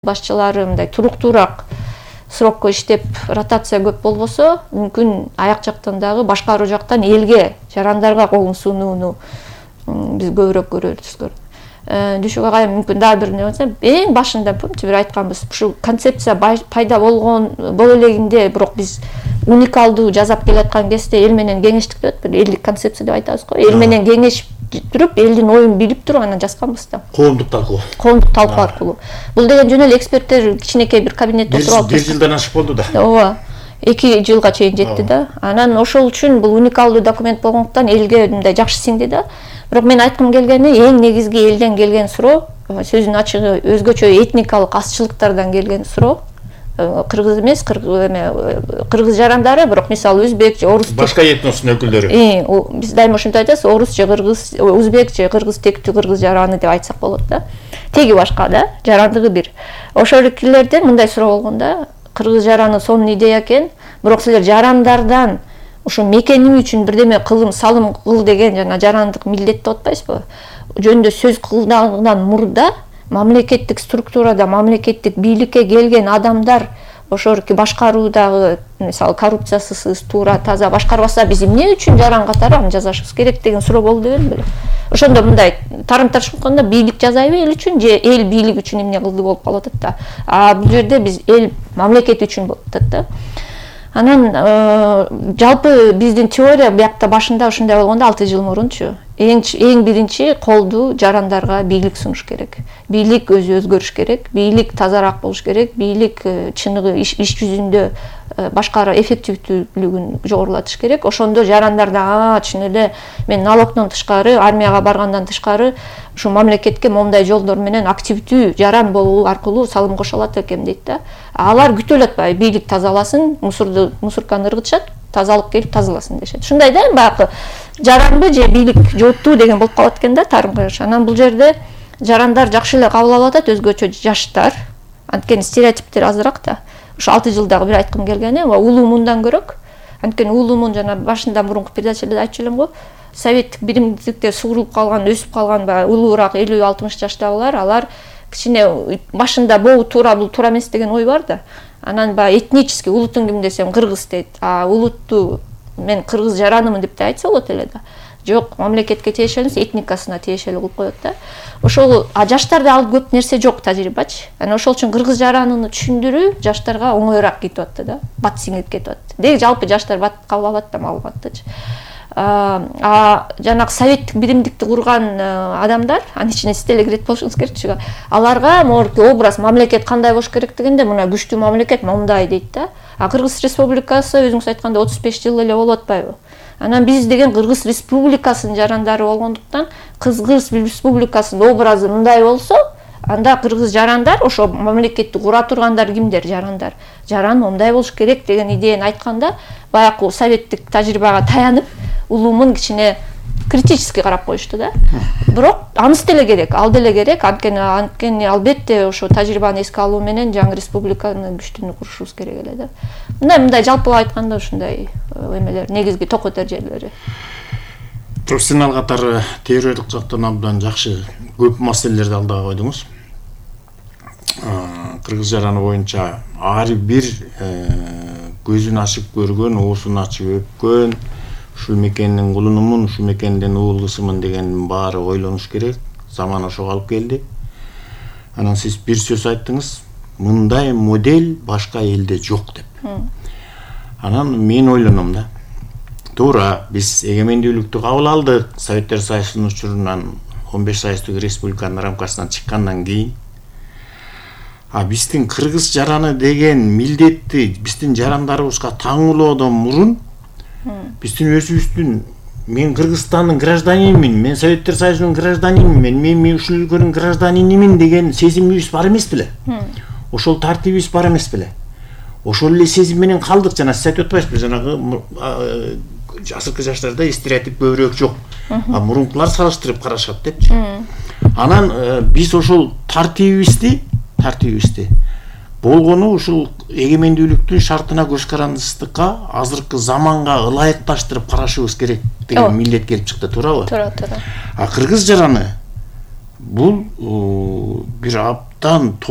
башчылары мындай туруктуураак срокко иштеп ротация көп болбосо мүмкүн аяк жактан дагы башкаруу жактан элге жарандарга колун сунууну биз көбүрөөк көрөбүз. Дүйшөгө кайым мүмкүн дагы бир нерсе эң башында помните бир айтканбыз, ушу концепция пайда боло элегинде бирок биз уникалдуу жасап келаткан кезде эл менен кеңештик деп бир элдик концепция деп айтабыз го. Эл менен кеңешип туруп элдин оюн билип туруп анан жазганбыз да. Коомдук талкуу. Коомдук талкуу аркылуу. Бул деген жөн эле эксперттер кичинекей бир кабинетте отуруп бир жылдан ашык болду да. Ооба. 2 жылга чейин жетти да. Анан ошол үчүн бул уникалдуу документ болгондуктан элге мындай жакшы сиңди да. Бирок мен айткым келгени эң негизги элден келген суроо, сөздүн ачыгы өзгөчө этникалык азчылыктардан келген суроо. Кыргыз эмес, кыргыз жарандары, бирок мисалы өзбек же орус башка этностун өкүлдөрү. Биз дайыма ушинтип айтабыз, орус же кыргыз, өзбек же кыргыз тектүү кыргыз жараны деп айтсак болот да. Теги башка да, жарандыгы бир. Ошол элдерден мындай суроо болгондо, кыргыз жараны сонун идея экен, бирок силер жарандардан ушу мекениң үчүн бирдеме кылым салым кыл деген жана жарандык милдет деп атпайсызбы? Жөнүндө сөз кылгандан мурда мамлекеттик структурада мамлекеттик бийликке келген адамдар ошол башкаруудагы мисалы коррупциясыз, туура, таза башкарбаса биз эмне үчүн жаран катары аны жасашыбыз керек деген суроо болду беле? Ошондо мындай тарым-тарыш болгондо бийлик жасайбы эл үчүн же эл бийлик үчүн эмне кылды болуп калып атат да. А бул жерде биз эл мамлекет үчүн болуп атат да. Анан жалпы биздин теория биякта башында ушундай болгондо 6 жыл мурунчу эң биринчи колду жарандарга бийлик сунуш керек. Бийлик өзү өзгөрүш керек, бийлик тазараак болуш керек, бийлик чыныгы иш жүзүндө башкара эффективдүүлүгүн жогорулатыш керек. Ошондо жарандар да чын эле мен налогдон тышкары, армияга баргандан тышкары ушу мамлекетке моундай жолдор менен активдүү жаран болуу аркылуу салым кошо алат экем дейт да. Алар күтүп атпайбы, бийлик тазаласын, мусорканы ыргытышат, тазалык келип тазаласын дешет. Ушундай да, баягы жаранбы же бийлик жооптуу деген болуп калат экен да тарым-тарыш. Анан бул жерде жарандар жакшы эле кабыл алып атат, өзгөчө жаштар. Анткени стереотиптер азыраак да. Ушу 6 жылдагы бир айткым келгени, улуу мундан көрөк. Анткени улуу мун жана башында мурунку передачада айтчу элем го, советтик биримдикте сугурулуп калган, өсүп калган улуураак 50-60 жаштагылар, алар кичине башында бул туура эмес деген ой бар да. Анан этнически улутуң ким десем кыргыз дейт. А улутту мен кыргыз жаранымын деп да айтса болот эле да. Жок, мамлекетке тиешелүү эмес, этникасына тиешелүү кылып коет да. Ошол жаштарда ал көп нерсе жок тажрыйбачы. Анан ошол үчүн кыргыз жараныны түшүндүрүү жаштарга оңоюраак кетип атты да. Бат сиңип кетип атты. Деги жалпы жаштар бат кабыл алат да маалыматтычы. Жанагы советтик биримдикти курган адамдар, анын ичине сиз деле кирет болушуңуз керек. Аларга могу образ мамлекет кандай болуш керек дегенде мына күчтүү мамлекет мындай дейт да. А Кыргыз Республикасы өзүңүз айтканда 35 жыл эле болуп атпайбы? Анан биз деген Кыргыз Республикасынын жарандары болгондуктан Кыргыз Республикасынын образы мындай болсо, анда кыргыз жарандар ошо мамлекетти кура тургандар кимдер? Жарандар. Жаран мындай болуш керек деген идеяны айтканда, баягы советтик тажрыйбага таянып, улуумун кичине критически карап коюшту да. Бирок анысы деле керек, ал деле керек. Анткени албетте ошо тажрыйбаны эске алуу менен жаңы республиканы күчтүүнү курушубуз керек эле да. Мындай жалпылап айтканда ушундай эмелер, негизги токот эрежелери. Профессионал катары теориялык жактан абдан жакшы көп маселелерди алдыга койдуңуз. Кыргыз жараны боюнча ар бир көзүн ачып көргөн, оосун ачып өпкөн, ушул мекендин кулунумун, ушул мекенден уулгусумун дегендин баары ойлонуш керек. Заман ошого алып келди. Анан сиз бир сөз айттыңыз, мындай модель башка элде жок деп. Анан мен ойлоном да. Туура, биз эгемендүүлүктү кабыл алдык. Советтер Союзунун учурунан 15 союздук республиканын рамкасынан чыккандан кийин. А биздин кыргыз жараны деген милдетти биздин жарандарыбызга таңуулоодон мурун биздин өзүбүздүн мен Кыргызстандын гражданинимин, мен Советтер Союзунун гражданинимин, мен ушул өлкөнүн гражданинимин деген сезимибиз бар эмес беле? Ошол тартибибиз бар эмес беле? Ошол эле сезим менен калдык. Жана сиз айтып атпайсызбы, жанагы азыркы жаштарда стереотип көбүрөөк жок. А мурункулар салыштырып карашат депчи. Анан биз ошол тартибибизди болгону ушул эгемендүүлүктүн шартына көз карандысыздыкка, азыркы заманга ылайыкташтырып карашыбыз керек деген милдет келип чыкты, туурабы? Туура. А кыргыз жараны бул бир абдан толук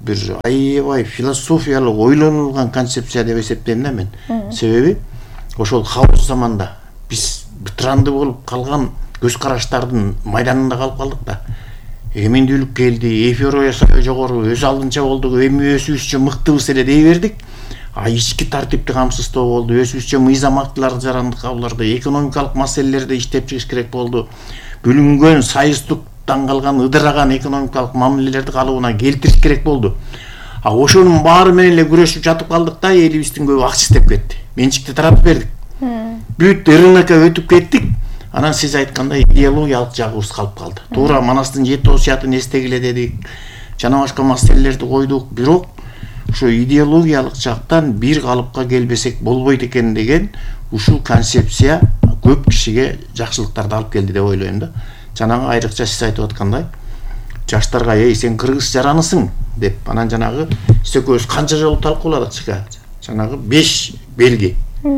бир аябай философиялык ойлонулган концепция деп эсептейм да мен. Себеби ошол хаос заманда биз бытыранды болуп калган көз караштардын майданында калып калдык да. Эгемендүүлүк келди, эйфория жогору, өз алдынча болдук, эми өзүбүзчө мыктыбыз эле дей бердик. Ички тартипти камсыздоо болду, өзүбүзчө мыйзам актыларды жарандык кабылдарды, экономикалык маселелерди иштеп чыгыш керек болду. Бүлүнгөн, сайыстыктан калган, ыдыраган экономикалык мамилелерди калыбына келтириш керек болду. Ошонун баары менен эле күрөшүп жатып калдык да, элибиздин көбү акча иштеп кетти. Менчикти таратып бердик. Бүт рынокко өтүп кеттик. Анан сиз айткандай идеологиялык жагыбыз калып калды. Туура Манастын 7 осуятын эстегиле дедик. Жана башка маселелерди койдук, бирок ошо идеологиялык жактан бир калыпка келбесек болбойт экен деген ушул концепция көп кишиге жакшылыктарды алып келди деп ойлойм да. Жанагы айрыкча сиз айтып аткандай жаштарга сен кыргыз жаранысың деп анан жанагы биз экөөбүз канча жолу талкууладык жанагы 5 белги.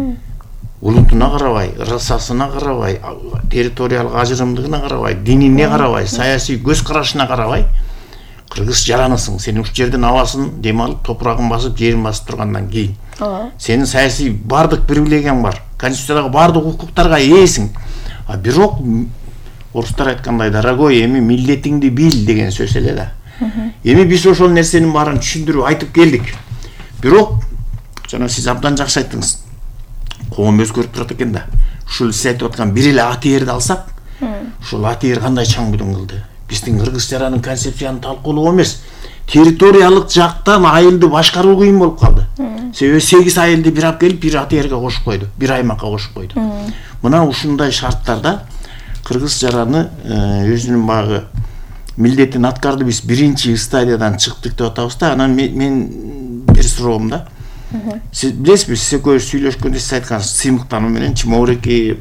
Улутуна карабай, ырасасына карабай, территориялык ажырымдыгына карабай, динине карабай, саясий көз карашына карабай кыргыз жаранысың. Сен ушул жердин абасын дем алып, топурагын басып, жерин басып тургандан кийин. Сенин саясий бардык привилегияң бар. Конституциядагы бардык укуктарга ээсиң. Бирок орустар айткандай, дорогой, эми миллетиңди бил деген сөз эле да. Эми биз ошол нерсенин баарын түшүндүрүп айтып келдик. Бирок жана сиз абдан жакшы айттыңыз. Коом өзгөрүп турат экен да. Ушул сиз айтып аткан бир эле АТРди алсак, ушул АТР кандай чаң бүдүн кылды? Биздин кыргыз жаранын концепцияны талкуулоо эмес, территориялык жактан айылды башкаруу кыйын болуп калды. Себеби 8 айылды бир алып келип бир АТРга кошуп койду, бир аймакка кошуп койду. Мына ушундай шарттарда кыргыз жараны өзүнүн багы милдетин аткарды. Биз биринчи стадиядан чыктык деп атабыз да. Анан мен бир суроом да. Сиз билесизби, сиз экөөбүз сүйлөшкөндө сиз айткансыз, сыймыктануу менен Чимоореки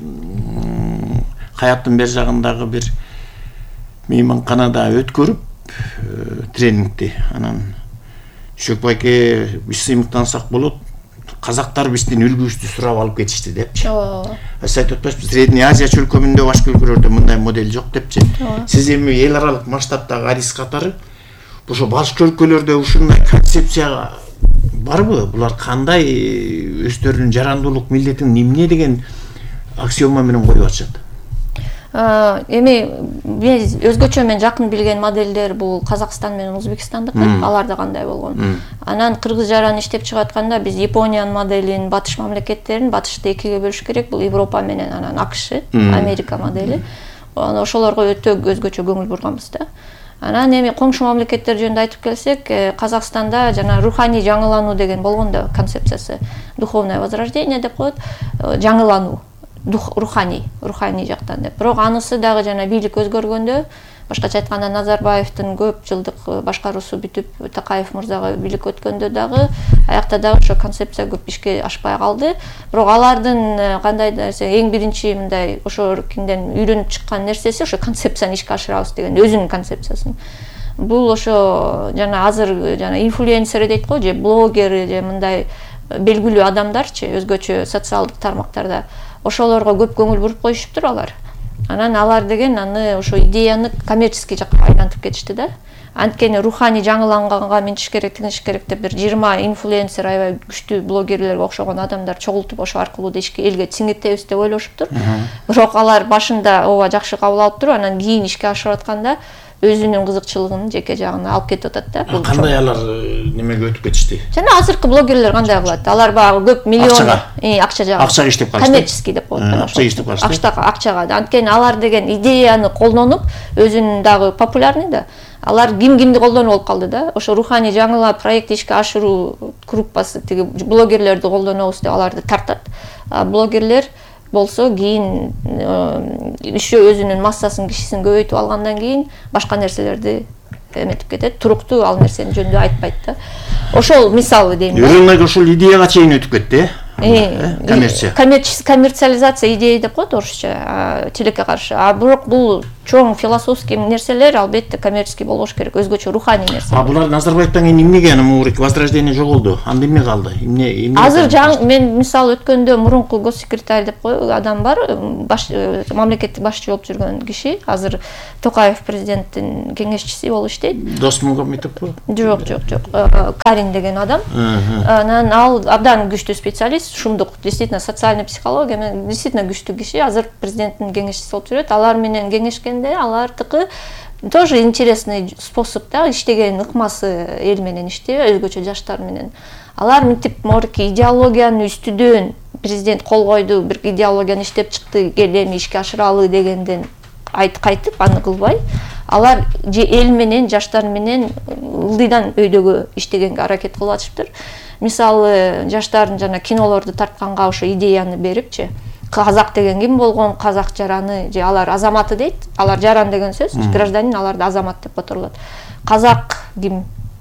Каяттын бер жагындагы бир мейманканада өткөрүп тренингти. Анан Шөк байке биз сыймыктансак болот, казактар биздин үлгүбүздү сурап алып кетишти депчи. Сиз айтып атпайсызбы, Средний Азия чөлкөмүндө башка өлкөлөрдө мындай модель жок депчи. Сиз эми эл аралык масштабтагы адис катары ошо башка өлкөлөрдө ушундай концепция барбы? Булар кандай өздөрүнүн жарандуулук милдетин эмне деген аксиома менен коюп атышат? Эми биз өзгөчө мен жакын билген модельдер бул Казакстан менен Өзбекстандык, аларда кандай болгон. Анан кыргыз жараны иштеп чыгып атканда биз Япониянын моделин, батыш мамлекеттерин батышты экиге бөлүш керек. Бул Европа менен анан АКШ, Америка модели. Ошолорго өтө өзгөчө көңүл бурганбыз да. Анан эми коңшу мамлекеттер жөнүндө айтып келсек, Казакстанда жана руханий жаңылануу деген болгон да концепциясы. Духовное возрождение деп коет, жаңылануу. Руханий жактан деп. Бирок анысы дагы жана бийлик өзгөргөндө, башкача айтканда Назарбаевдин көп жылдык башкаруусу бүтүп, Такаев мырзага бийлик өткөндө дагы аякта дагы ошо концепция көп ишке ашпай калды. Бирок алардын кандай десе эң биринчи мындай ошо кинден үйрөнүп чыккан нерсеси ошо концепцияны ишке ашырабыз деген өзүнүн концепциясын. Бул ошо жана азыр жана инфлюенсер дейт го, же блогер, же мындай белгилүү адамдарчы өзгөчө социалдык тармактарда ошолорго көп көңүл буруп коюшуптур алар. Анан алар деген аны ошо идеяны коммерческий жакка айлантып кетишти да. Анткени руханий жаңыланганга минтиш керек, тигиниш керек деп бир 20 инфлюенсер аябай күчтүү блогерлерге окшогон адамдар чогултуп ошо аркылуу элге сиңиртебиз деп ойлошуптур. Бирок алар башында ооба жакшы кабыл алып туруп, анан кийин ишке ашырып атканда өзүнүн кызыкчылыгын жеке жагына алып кетип атат да. Кандай алар немеге өтүп кетишти? Жана азыркы блогерлер кандай кылат? Алар багы көп миллион акча жагат. Акчага иштеп калышты. Коммерческий деп коет. Акчага иштеп калышты. Акчага. Анткени алар деген идеяны колдонуп, өзүнүн дагы популярный да. Алар кимди колдонуп алып калды да. Ошо руханий жаңыла проект ишке ашыруу группасы тиги блогерлерди колдонобуз деп аларды тартат. Блогерлер болсо кийин еще өзүнүн массасын, кишисин көбөйтүп алгандан кийин башка нерселерди эметип кетет, туруктуу ал нерсени жөнүндө айтпайт да. Ошол мисалы дейм да. Рынок ошол идеяга чейин өтүп кетти, коммерция. Коммерциализация идея деп коет орусча, тилекке каршы. Бирок бул чоң философский нерселер албетте коммерческий болбош керек, өзгөчө руханий нерсе. Булар Назарбаевтан кийин эмнеге анан могулик возрождение жоголду? Анда эмне калды? Эмне? Азыр мен мисалы өткөндө мурунку госсекретарь деп адам бар, мамлекеттик башчы болуп жүргөн киши, азыр Токаев президенттин кеңешчиси болуп иштейт. Досмухамедовпу? Жок. Карин деген адам. Анан ал абдан күчтүү специалист, ушундук действительно социальный психология менен действительно күчтүү киши, азыр президенттин кеңешчиси болуп жүрөт. Алар менен кеңешкенде алардыкы тоже интересный способ да, иштеген ыкмасы эл менен иштөө, өзгөчө жаштар менен. Алар мынтип морки идеологияны үстүдөн президент кол койду, бир идеологияны иштеп чыкты, эми ишке ашыралы дегенден кайтып аны кылбай, алар эл менен, жаштар менен ылдыйдан өйдөгө иштегенге аракет кылып атышыптыр. Мисалы, жаштардын жана кинолорду тартканга ошо идеяны берипчи, казак деген ким болгон, казак жараны, же алар азаматы дейт, алар жаран деген сөз, гражданин, аларды азамат деп которулат. Казак ким,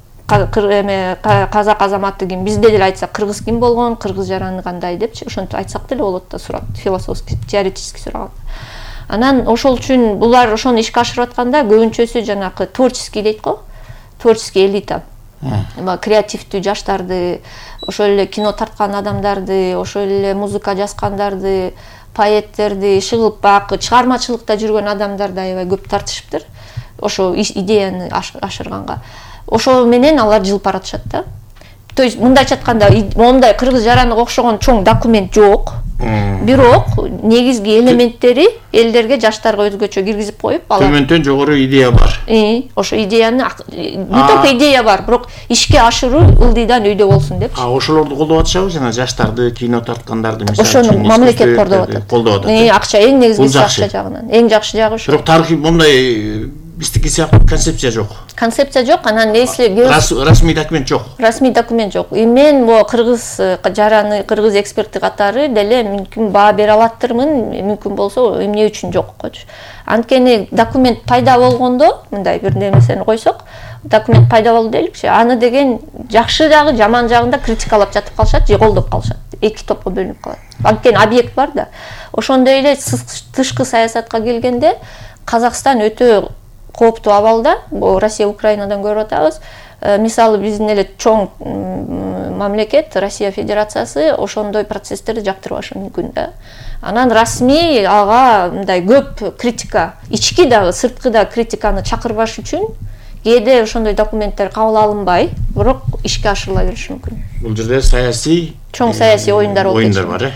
казак азаматы ким, бизде деле айтсак кыргыз ким болгон, кыргыз жараны кандай депчи, ошентип айтсак деле болот да, сурап, философский, теоретический сураган. Анан ошол үчүн булар ошону ишке ашырып атканда көбүнчөсү жанакы творческий дейт го, творческий элита. Креативдүү жаштарды, ошол эле кино тарткан адамдарды, ошол эле музыка жазгандарды, поэттерди, шыгылып бак, чыгармачылыкта жүргөн адамдарды аябай көп тартышыптыр. Ошо идеяны ашырганга. Ошо менен алар жылып баратышат да. То есть мындайча айтканда, мондай кыргыз жаранга окшогон чоң документ жок. Бирок негизги элементтери элдерге, жаштарга өзгөчө киргизип коюп, алар төмөндөн жогору идея бар. Ошо идеяны не только идея бар, бирок ишке ашыруу ылдыйдан өйдө болсун депчи. Ошолорду колдоп атышабы, жана жаштарды, кино тарткандарды мисалы ошону мамлекет колдоп атат. Акча эң негизгиси акча жагынан. Эң жакшы жагы ошо. Бирок тарыхый мондай биздики сыяктуу концепция жок. Концепция жок, анан если расмий документ жок. Расмий документ жок. Мен бу кыргыз жараны, кыргыз эксперти катары деле мүмкүн баа бере алаттырмын, мүмкүн болсо эмне үчүн жок койчу. Анткени документ пайда болгондо, мындай бир нерсени койсок, документ пайда болду дейликчи, аны деген жакшы жагы, жаман жагында критикалап жатып калышат, же колдоп калышат. Эки топко бөлүнүп калат. Анткени объект бар да. Ошондой эле тышкы саясатка келгенде Казакстан өтө кооптуу абалда, Россия Украинадан көрүп атабыз. Мисалы биздин эле чоң мамлекет Россия Федерациясы ошондой процесстерди жактырбашы мүмкүн да. Анан расмий ага мындай көп критика, ички дагы, сырткы да критиканы чакырбаш үчүн кээде ошондой документтер кабыл алынбай, бирок ишке ашырыла бериши мүмкүн. Бул жерде саясий чоң саясий оюндар болуп оюндар бар,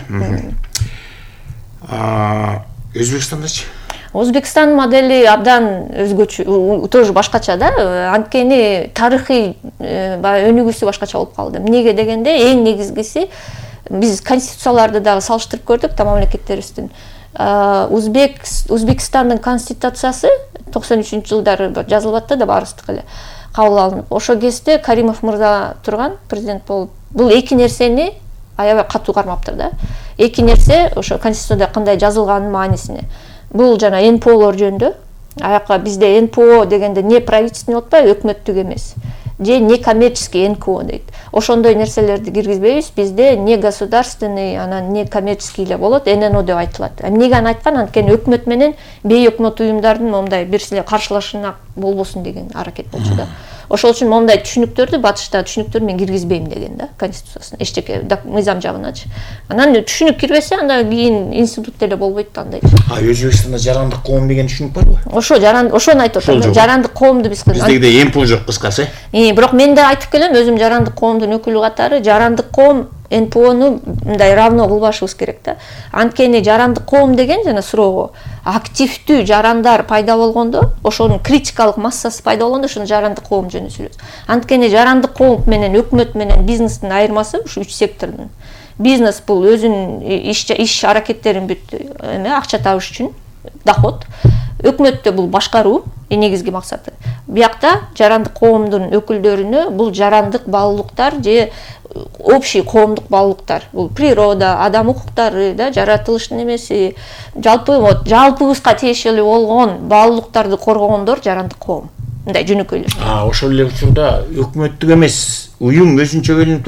Өзбекстандачы? Өзбекстан модели абдан өзгөчө, тоже башкача да. Анткени тарыхый өнүгүүсү башкача болуп калды. Эмнеге дегенде, эң негизгиси биз конституцияларды дагы салыштырып көрдүк да мамлекеттерибиздин. Өзбекстандын конституциясы 93-жылдары жазылып атты да, баарыбыздыкы эле кабыл алынып. Ошо кезде Каримов мырза турган президент болуп, бул эки нерсени аябай катуу кармаптыр да. Эки нерсе ошо конституцияда кандай жазылганын маанисине. Бул жана НПОлор жөнүндө. Аяка бизде НПО дегенде не правительственный отпай, өкмөттүк эмес. Же не коммерческий НКО дейт. Ошондой нерселерди киргизбейбиз. Бизде не государственный, анан не коммерческий эле болот, ННО деп айтылат. Эмнеге аны айткан? Анткени өкмөт менен бейөкмөт уюмдардын мондай бирсиле каршылашына болбосун деген аракет болчу да. Ошол үчүн мондай түшүнүктөрдү батышта түшүнүктөр мен киргизбейм деген да, конституциясына, эчтеке мыйзам жагыначы. Анан түшүнүк кирбесе, анда кийин институт деле болбойт да андай. Өзбекстанда жарандык коом деген түшүнүк барбы? Ошону айтып атам. Жарандык коомду биз биздегидей НПО жок кыскасы. Бирок мен да айтып келем, өзүм жарандык коомдун өкүлү катары, жарандык коом НПОну мындай равно кылбашыбыз керек да. Анткени жарандык коом деген жана суроого активдүү жарандар пайда болгондо, ошонун критикалык массасы пайда болгондо, ошону жарандык коом жөнүндө сүйлөйбүз. Анткени жарандык коом менен өкмөт менен бизнестин айырмасы ушу үч сектордун. Бизнес бул өзүнүн иш аракеттерин акча табыш үчүн, доход. Өкмөттө бул башкаруу негизги максаты. Биякта жарандык коомдун өкүлдөрүнө бул жарандык баалуулуктар же общий коомдук баалуулуктар, бул природа, адам укуктары да, жаратылыштын эмеси, жалпыбызга тиешелүү болгон баалуулуктарды коргогондор жарандык коом. Мындай жөнөкөйлөштүрүп. Ошол эле учурда өкмөттүк эмес уюм өзүнчө бөлүнүп турабы?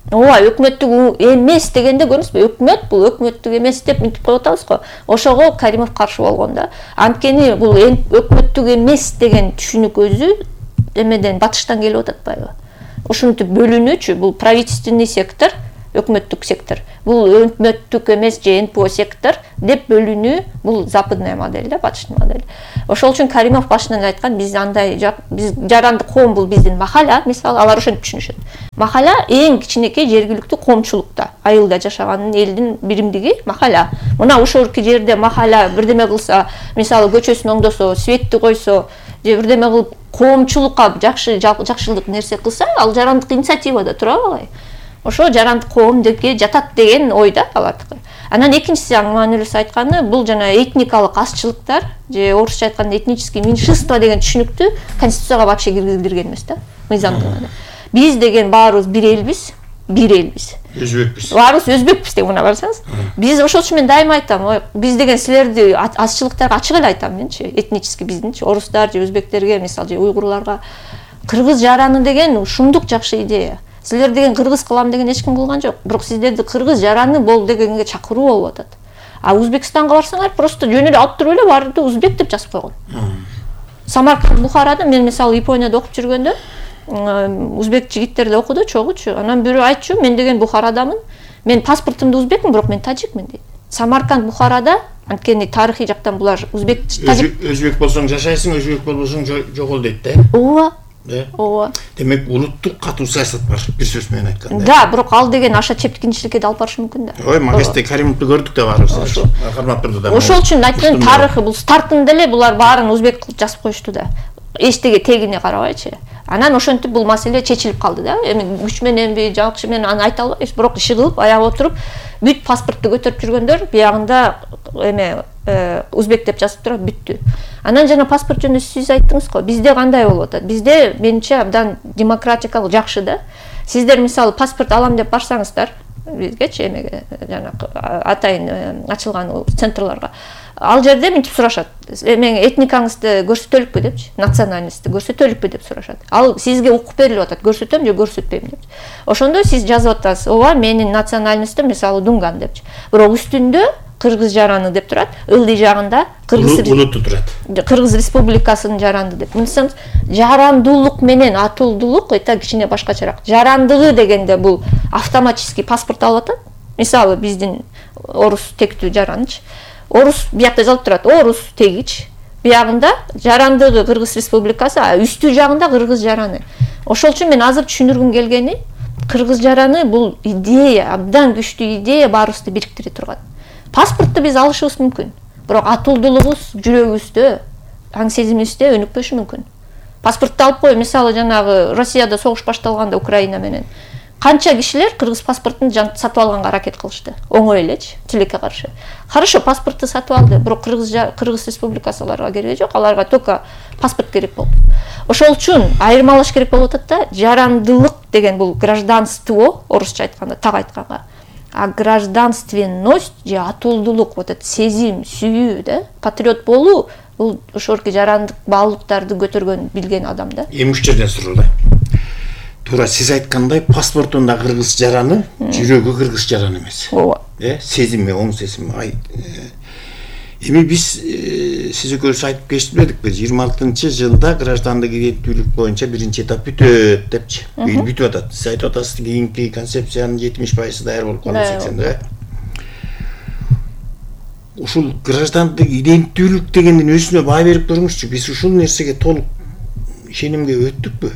ооба өкмөттүк эмес дегенде көрдүңүзбү, өкмөт бул өкмөттүк эмес деп мынтип коюп атабыз го. Ошого Каримов каршы болгон да. Анткени бул өкмөттүк эмес деген түшүнүк өзү эмеден батыштан келип атпайбы? Ушинтип бөлүнүүчү, бул правительственный сектор, өкмөттүк сектор, бул өкмөттүк эмес же НПО сектор деп бөлүнүү, бул западная модель да, батыштын модели. Ошол үчүн Каримов башынан айткан, биз андай биз жарандык коом бул биздин махалла, мисалы алар ошентип түшүнүшөт. Махалла эң кичинекей жергиликтүү коомчулукта, айылда жашаган элдин биримдиги махалла. Мына ошол жерде махалла бирдеме кылса, мисалы көчөсүн оңдосо, светти койсо, же бирдеме кылып коомчулукка жакшылык нерсе кылса, ал жарандык инициативада тура албайбы? Ошо жарандык коом депке жатат деген ойда алардыкы. Анан экинчиси Аңман элес айтканы, бул жана этникалык азчылыктар, же орусча айтканда этнический меньшинство деген түшүнүктү конституцияга вообще киргизилген эмес да, мыйзамдыгына. Биз деген баарыбыз бир элбиз, Өзбекпиз. Баарыбыз өзбекпиз деп мына барсаңыз. Биз ошол үчүн мен дайыма айтам, биз деген силерди азчылыктарга ачык эле айтам менчи, этнический биздинчи, орустар же өзбектерге, мисалы же уйгурларга кыргыз жараны деген ушундук жакшы идея. Силер деген кыргыз кылам деген эч ким кылган жок. Бирок сиздерди кыргыз жараны бол дегенге чакыруу болуп атат. А Өзбекстанга барсаңар, просто жөн эле алып туруп эле баарды узбек деп жазып койгон. Самарканд, Бухарада мен мисалы Японияда окуп жүргөндө, узбек жигиттерде окуду, чогучу. Анан бирөө айтчу, мен деген Бухарадамын. Мен паспортумда узбекмин, бирок мен тажикмин дейт. Самарканд, Бухарада, анткени тарыхый жактан булар узбек, тажик. Өзбек болсоң жашайсың, өзбек болбосоң жогол дейт да. Ооба. Ооба. Демек улуттук катуу саясат бар, бир сөз менен айтканда. Да, бирок ал деген аша чептикинчиликке да алып барышы мүмкүн да. Ой, магисте Каримовду көрдүк да баарыбыз. Карматтырды да. Ошол үчүн айткан тарыхы бул стартында эле булар баарын узбек кылып жазып коюшту да. Эчтеге тегине карабайчы. Анан ошентип бул маселе чечилип калды да. Эми күч мененби, жакшы менен аны айта албайбыз, бирок иши кылып аяга отуруп бүт паспортду көтөрүп жүргөндөр биягында эме узбек деп жазып турат, бүттү. Анан жана паспорт жөнүндө сиз айттыңыз го, бизде кандай болуп атат? Бизде менимче абдан демократикалык жакшы да. Сиздер мисалы паспорт алам деп барсаңыздар, бизгечи эмеге жанагы атайын ачылган центрларга, ал жерде мынтип сурашат. Эми этникаңызды көрсөтөлүкпү депчи, национальностьты көрсөтөлүкпү деп сурашат. Ал сизге укук берилип атат, көрсөтөм же көрсөтпөйм деп. Ошондо сиз жазып атасыз, ооба менин национальностьтум мисалы дунган депчи. Бирок үстүндө кыргыз жараны деп турат, ылдый жагында улутту турат. Кыргыз Республикасынын жаранды деп. Мынсаңыз жарандуулук менен атуулдуулук это кичине башкачараак. Жарандыгы дегенде бул автоматически паспорт алып атат. Мисалы биздин орус тектүү жаранчы. Орус биякта жазылып турат, орус тегич. Биягында жарандыгы Кыргыз Республикасы, а үстү жагында кыргыз жараны. Ошол үчүн мен азыр түшүндүргүм келгени, кыргыз жараны бул идея, абдан күчтүү идея баарыбызды бириктире турган. Паспортту биз алышыбыз мүмкүн, бирок атуулдуулугубуз жүрөгүбүздө, аң сезимибизде өнүкпөшү мүмкүн. Паспортту алып коюп, мисалы жанагы Россияда согуш башталганда Украина менен канча кишилер кыргыз паспортун сатып алганга аракет кылышты. Оңой элечи, тилекке каршы. Хорошо, паспортту сатып алды, бирок Кыргыз Республикасы аларга кереги жок, аларга только паспорт керек болду. Ошол үчүн айырмалаш керек болуп атат да, жарандылык деген бул гражданство, орусча айтканда, так айтканга. А гражданственность же атуулдуулук, вот это сезим, сүйүү да, патриот болуу, бул ошолки жарандык баалуулуктарды көтөргөн, билген адам да. Эми үч жерден суралды. Туура сиз айткандай паспортунда кыргыз жараны, жүрөгү кыргыз жараны эмес. Ооба. Сезими, оң сезими. Эми биз сиз экөөбүз айтып кечтибедикпи? 26-жылда граждандык иденттүүлүк боюнча биринчи этап бүтөт депчи. Бүтүп атат. Сиз айтып атасыз, кийинки концепциянын 70% даяр болуп калды 80-де. Ушул граждандык иденттүүлүк дегендин өзүнө баа берип көрүңүзчү. Биз ушул нерсеге толук ишенимге өттүкпү?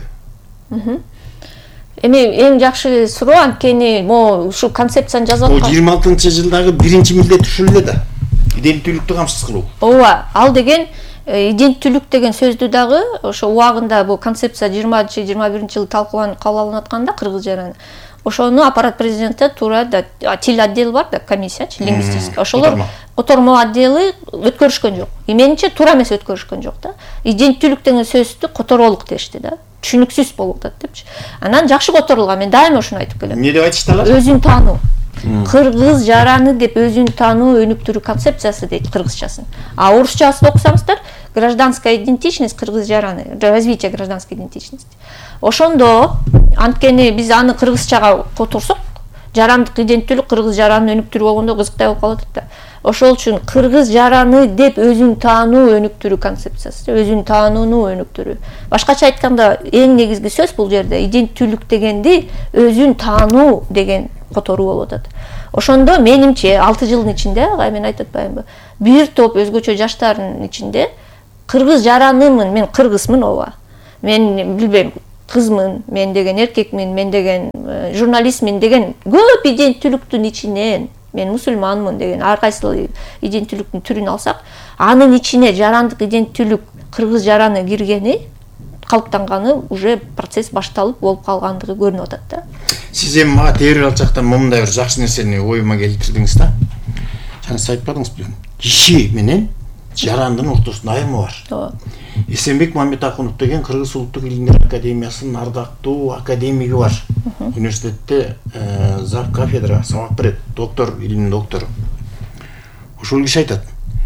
Эми эң жакшы суроо, анткени могу ушул концепцияны жазып аткан. 26-жылдагы биринчи милдет ушул эле да. Иденттүүлүктү камсыз кылуу. Ооба, ал деген иденттүүлүк деген сөздү дагы ошо убагында бул концепция 20-21-жылы талкууланып кабыл алынып атканда кыргыз жараны. Ошону аппарат президенти туура да тил отдел бар да, комиссиячы, лингвистический. Ошолор котормо отделы өткөрүшкөн жок. Менимче туура эмес өткөрүшкөн жок да. Иденттүүлүк деген сөздү которолук дешти да. Түшүнүксүз болуп атат депчи. Анан жакшы которулган, мен дайыма ошону айтып келем. Эмне деп айтышталат? Өзүн таануу. Кыргыз жараны деп өзүн таануу өнүктүрүү концепциясы дейт кыргызчасын. А орусчасын окусаңыздар, гражданская идентичность кыргыз жараны, развитие гражданской идентичности. Ошондо анткени биз аны кыргызчага которсок, жарандык иденттүүлүк кыргыз жаранын өнүктүрүү болгондо кызыктай болуп калат да. Ошол үчүн кыргыз жараны деп өзүн таануу өнүктүрүү концепциясы, өзүн таанууну өнүктүрүү. Башкача айтканда эң негизги сөз бул жерде иденттүүлүк дегенди өзүн таануу деген которуу болуп атат. Ошондо менимче 6 жылдын ичинде, мен айтып атпаймынбы, бир топ өзгөчө жаштардын ичинде кыргыз жаранымын, мен кыргызмын ооба. Мен билбейм, кызмын, мен деген эркекмин, мен деген журналистмин деген көп иденттүүлүктүн ичинен мен мусулманмын деген ар кайсыл иденттүүлүктүн түрүн алсак, анын ичине жарандык иденттүүлүк кыргыз жараны киргени, калыптанганы, уже процесс башталып болуп калгандыгы көрүнүп атат да. Сиз эми мага тээбир алчактан момундай бир жакшы нерсени оюма келтирдиңиз да. Жана сиз айтпадыңызбы? Киши менен жарандын ортосунда айырма бар. Ооба. Эсенбек Мамбетакунов деген Кыргыз Улуттук Илимдер Академиясынын ардактуу академиги бар. Университетте зав кафедра сабак берет, доктор, илимдин доктору. Ошол киши айтат: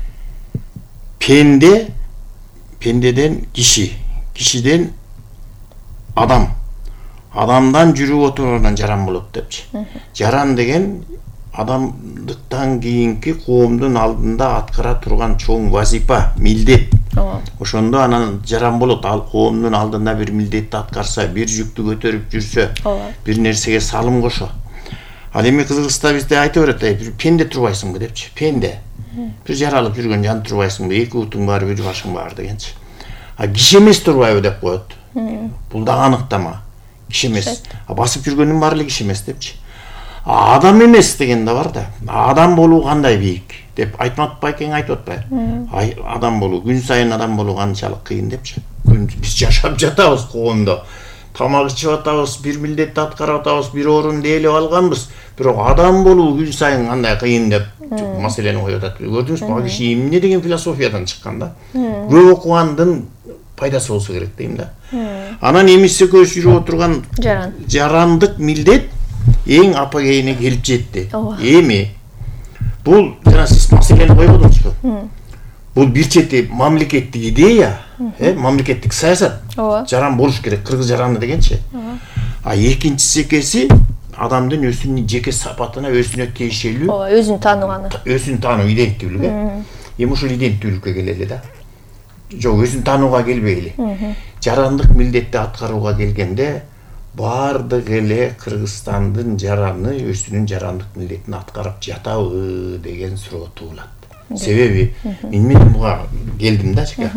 пендеден киши, кишиден адам, адамдан жүрүп отургандан жаран болот депчи. Жаран деген адамдыктан кийинки коомдун алдында аткара турган чоң вазипа, милдет. Ошондо анан жаран болот. Ал коомдун алдында бир милдетти аткарса, бир жүктү көтөрүп жүрсө, бир нерсеге салым кошо. Ал эми Кыргызста бизде айтып берет, пенде турбайсыңбы депчи. Пенде. Бир жаралып жүргөн жан турбайсыңбы, эки бутуң бар, бир башың бар дегенчи. А киши эмес турбайбы деп коет. Бул да аныктама. Киши эмес. Басып жүргөндүн баары эле киши эмес депчи. Адам эмес деген да бар да. Адам болуу кандай бийик деп айтматпай экен, айтып атпайбы? Адам болуу, күн сайын адам болуу канчалык кыйын депчи. Биз жашап жатабыз коомдо. Тамак ичип атабыз, бир милдетти аткарып атабыз, бир орунду ээлеп алганбыз. Бирок адам болуу күн сайын кандай кыйын деп маселени коюп атат. Көрдүңүзбү? Ал киши эмне деген философиядан чыккан да. Көп окугандын пайдасы болсо керек дейм да. Анан эмиси көз жүрүп отурган жарандык милдет эң апогейине келип жетти. Эми бул жана сиз маселени койбодуңузбу? Бул бир чети мамлекеттик идея, мамлекеттик саясат. Жаран болуш керек, кыргыз жараны дегенчи. А экинчиси экеси адамдын өзүнүн жеке сапатына, өзүнө тиешелүү, өзүн таануганы. Өзүн таануу иденттүүлүгү. Эми ушул иденттүүлүккө келели да. Жок, өзүн таанууга келбейли. Жарандык милдетти аткарууга келгенде бардык эле Кыргызстандын жараны өзүнүн жарандык милдетин аткарып жатабы деген суроо туулат. Себеби мен буга келдим да чека.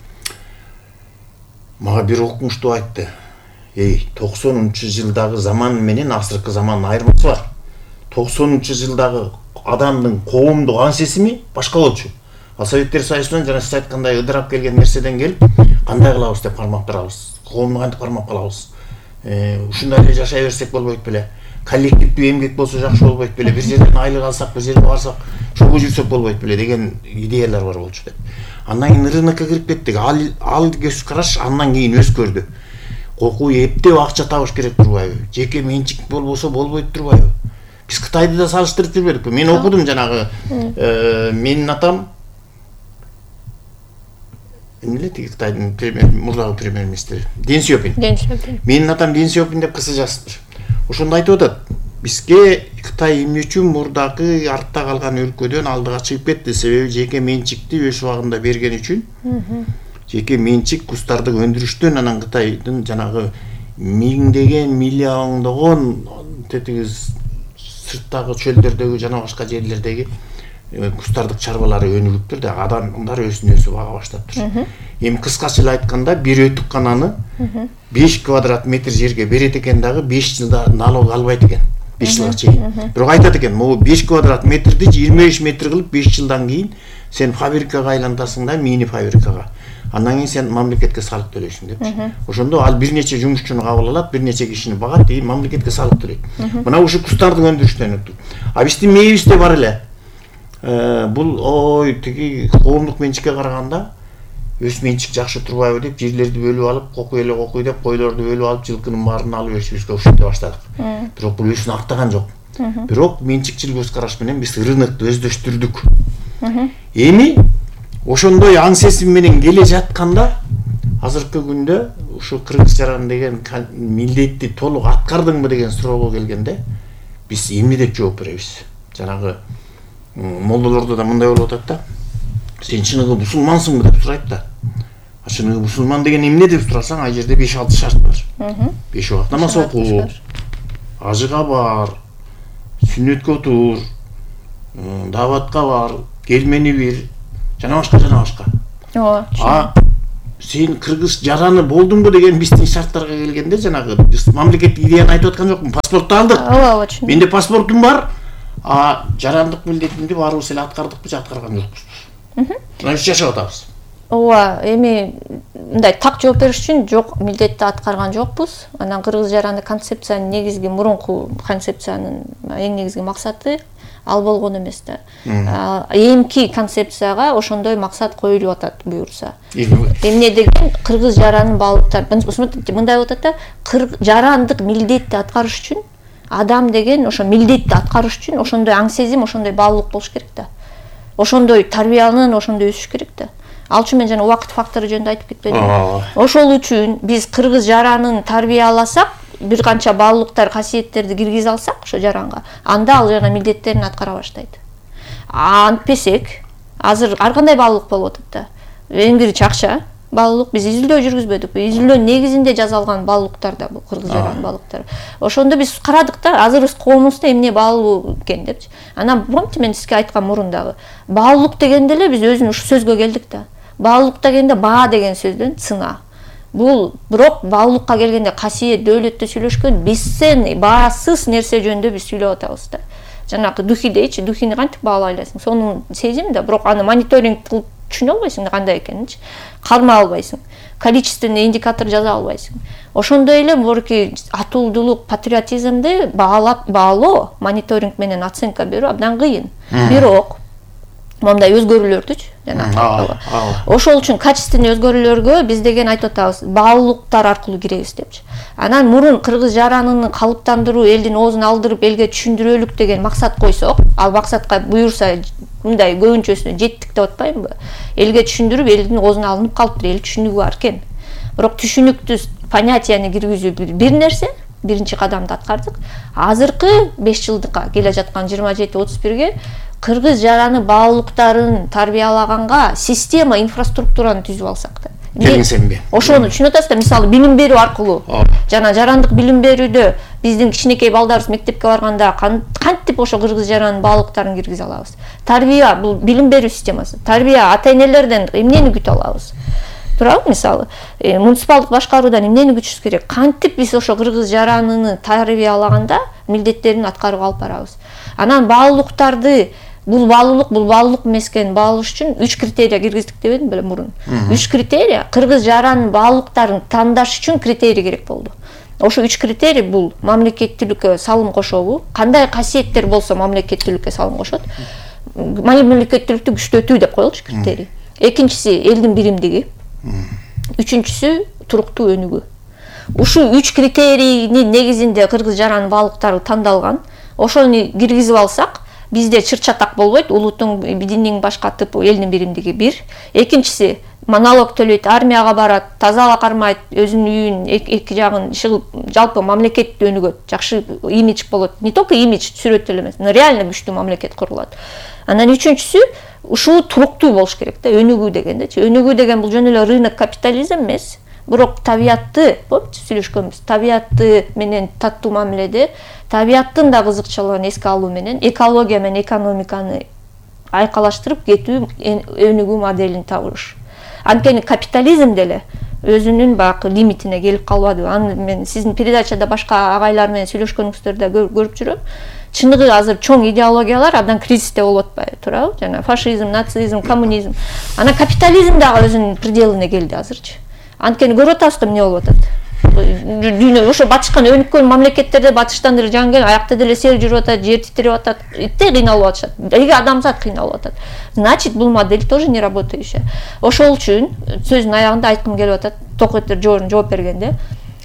Мага бир окумуштуу айтты. 90-жылдагы заман менен азыркы замандын айырмасы бар. 90-жылдагы адамдын коомдук ансесими башка болчу. Ал Советтер Союзунан жана сиз айткандай ыдырап келген нерседен келип, кандай кылабыз деп кармап турабыз. Коомду кантип кармап калабыз? Ушундай эле жашай берсек болбойт беле? Коллективдүү эмгек болсо жакшы болбойт беле? Бир жерден айлык алсак, бир жерге барсак, чогуу жүрсөк болбойт беле деген идеялар бар болчу деп. Андан кийин рынокко кирип кеттик. Ал көз караш андан кийин өзгөрдү. Кокуу эптеп акча табыш керек турбайбы? Жеке менчик болбосо болбойт турбайбы? Биз Кытайды да салыштырып жүрбөдүкпү? Мен окудум жанагы менин атам эмне Кытайдын мурдагы премьер-министри Дэн Сяопин. Менин атам Дэн Сяопин деп кысы жазыптыр. Ошондо айтып атат. Бизге Кытай эмне үчүн мурдагы артта калган өлкөдөн алдыга чыгып кетти? Себеби жеке менчикти өз убагында берген үчүн. Жеке менчик кустарды өндүрүштөн анан Кытайдын жанагы миңдеген, миллиондогон тетиги сырттагы чөлдөрдөгү жана башка жерлердеги кустардык чарбалары өнүгүптүр да, адамдар өзүн өзү бага баштаптыр. Эми кыскача эле айтканда, бир өтүк кананы 5 квадрат метр жерге берет экен дагы 5 жылда налог албайт экен. 5 жылга чейин. Бирок айтат экен, могу 5 квадрат метрди 25 метр кылып 5 жылдан кийин сен фабрикага айлантасың да, мини фабрикага. Андан кийин сен мамлекетке салык төлөйсүң депчи. Ошондо ал бир нече жумушчуну кабыл алат, бир нече кишини багат, и мамлекетке салык төлөйт. Мына ушу кустардын өндүрүштөн өттүк. А биздин мээбизде бар эле. Бул тиги коомдук менчикке караганда өз менчик жакшы турбайбы деп жерлерди бөлүп алып, кокуй эле кокуй деп койлорду бөлүп алып, жылкынын баарын алып өсүрүшкө ушинте баштадык. Бирок бул өсүн актаган жок. Бирок менчикчил көз караш менен биз рынокду өздөштүрдүк. Эми ошондой аң сезим менен келе жатканда азыркы күндө ушу кыргыз жаран деген милдетти толук аткардыңбы деген суроого келгенде биз эмне деп жооп беребиз? Жанагы молдолордо да мындай болуп атат да. Сен чыныгы мусулмансыңбы деп сурайт да. Чыныгы мусулман деген эмне деп сурасаң, ай жерде 5-6 шарт бар. 5 убакыт намаз окуу, ажыга бар, сүннөткө отур, дааватка бар, келмени бир, жана башка. Сен кыргыз жараны болдуңбу деген биздин шарттарга келгенде жанагы биз мамлекеттик идеяны айтып аткан жокмун. Паспортту алдык. Менде паспортум бар, жарандык милдетимди баарыбыз эле аткардыкпы же аткарган жокпуз. Мына жашап атабыз. Ооба, эми мындай так жооп бериш үчүн жок, милдетти аткарган жокпуз. Анан кыргыз жараны концепциянын негизги мурунку концепциянын эң негизги максаты ал болгон эмес да. Эмки концепцияга ошондой максат коюлуп атат буюрса. Эмне деген кыргыз жаранын баалыктар, мындай болуп атат да, жарандык милдетти аткарыш үчүн адам деген ошо милдетти аткарыш үчүн ошондой аң сезим, ошондой баалуулук болуш керек да. Ошондой тарбиянын ошондой өсүш керек да. Ал үчүн мен жана убакыт фактору жөнүндө айтып кетпедимби? Ошол үчүн биз кыргыз жаранын тарбияласак, бир канча баалуулуктар, касиеттерди киргизе алсак ошо жаранга, анда ал жана милдеттерин аткара баштайт. Антпесек, азыр ар кандай баалуулук болуп атат да. Эң биринчи акча баалуулук, биз изилдөө жүргүзбөдүк. Изилдөө негизинде жазалган баалуулуктар да бул кыргыз жаранын баалуулуктары. Ошондо биз карадык да, азыр биз коомубузда эмне баалуу экен депчи. Анан помните мен сизге айткан мурундагы баалуулук дегенде эле биз өзүн ушу сөзгө келдик да. Баалуулук дегенде баа деген сөздөн цена. Бул бирок баалуулукка келгенде касиет, дөөлөттү сүйлөшкөн бессценный, баасыз нерсе жөнүндө биз сүйлөп атабыз да. Жанагы духи дейчи, духини кантип баалай аласың? Сонун сезим да, бирок аны мониторинг кылып түшүнө албайсың кандай экенинчи. Кармай албайсың. Количественный индикатор жаза албайсың. Ошондой эле борки атуулдулук, патриотизмди баалоо, мониторинг менен оценка берүү абдан кыйын. Бирок мондай өзгөрүүлөрдүчү жана ошол үчүн качественный өзгөрүүлөргө биз деген айтып атабыз, баалуулуктар аркылуу киребиз депчи. Анан мурун кыргыз жаранын калыптандыруу, элдин оозун алдырып элге түшүндүрөлүк деген максат койсок, ал максатка буюрса мындай көбүнчөсүнө жеттик деп атпаймынбы? Элге түшүндүрүп, элдин оозуна алынып калыптыр, эл түшүнүгү бар экен. Бирок түшүнүктүү понятияны киргизүү бир нерсе, биринчи кадамды аткардык. Азыркы 5 жылдыкка келе жаткан 27-31ге кыргыз жараны баалуулуктарын тарбиялаганга система, инфраструктураны түзүп алсак да. Келиңсемби? Ошону түшүнүп атасыз да, мисалы билим берүү аркылуу. Жана жарандык билим берүүдө биздин кичинекей балдарыбыз мектепке барганда кантип ошо кыргыз жаранын баалуулуктарын киргизе алабыз? Тарбия бул билим берүү системасы. Тарбия ата-энелерден эмнени күтө алабыз? Туурабы, мисалы, муниципалдык башкаруудан эмнени күтүшүбүз керек? Кантип биз ошо кыргыз жаранын тарбиялаганда милдеттерин аткарып алып барабыз? Анан баалуулуктарды бул баалуулук эмес экенин баалаш үчүн 3 критерия киргиздик дебедим беле мурун. 3 критерия кыргыз жаранын баалуулуктарын тандаш үчүн критерий керек болду. Ошо 3 критерий бул мамлекеттүүлүккө салым кошобу? Кандай касиеттер болсо мамлекеттүүлүккө салым кошот? Мамлекеттүүлүктү күчтөтүү деп коелучу критерий. Экинчиси элдин биримдиги. Үчүнчүсү туруктуу өнүгүү. Ушул 3 критерийнин негизинде кыргыз жаранын баалуулуктары тандалган. Ошону киргизип алсак, бизде чыр-чатак болбойт, улуттун динин башкатып, элдин биримдиги бир. Экинчиси налог төлөйт, армияга барат, тазалык кармайт, өзүнүн үйүн, эки жагын чыгып, жалпы мамлекет өнүгөт, жакшы имидж болот. Не только имидж, сүрөт эле эмес, но реально күчтүү мамлекет курулат. Анан үчүнчүсү ушул туруктуу болуш керек да, өнүгүү дегендечи. Өнүгүү деген бул жөн эле рынок капитализм эмес. Бирок табиятты, сүйлөшкөнбүз, табиятты менен таттуу мамиледе, табияттын да кызыкчылыгын эске алуу менен экология менен экономиканы айкалаштырып кетүү өнүгүү моделин табыш. Анткени капитализм деле өзүнүн баягы лимитине келип калбадыбы? Аны мен сиздин передачада башка агайлар менен сүйлөшкөнүңүздөрдө көрүп жүрөм. Чыныгы азыр чоң идеологиялар абдан кризисте болуп атпайбы, туурабы? Жана фашизм, нацизм, коммунизм. Анан капитализм дагы өзүнүн пределине келди азырчы. Анткени көрүп атасыздар эмне болуп атат? Дүйнө ошо батышкан өнүккөн мамлекеттерде батыштан деле жан келип, аякта деле сел жүрүп атат, жер титирип атат, итте кыйналып атышат. Эге адамзат кыйналып атат. Значит, бул модель тоже не работающая. Ошол үчүн сөздүн аягында айткым келип атат, токойттор жооп бергенде,